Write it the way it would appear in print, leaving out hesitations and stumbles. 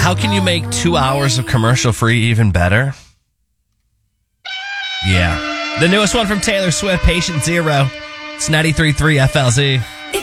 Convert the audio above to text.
How can you make 2 hours of commercial free even better? Yeah. The newest one from Taylor Swift, Patient Zero. It's 93.3 FLZ.